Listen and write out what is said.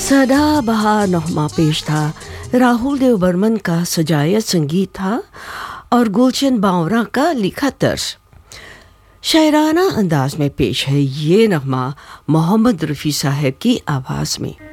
सदाबहार नगमा पेश था। राहुल देव बर्मन का सजाया संगीत था और गुलशन बावरा का लिखा तर्ज। शायराना अंदाज में पेश है ये नगमा मोहम्मद रफ़ी साहब की आवाज़ में।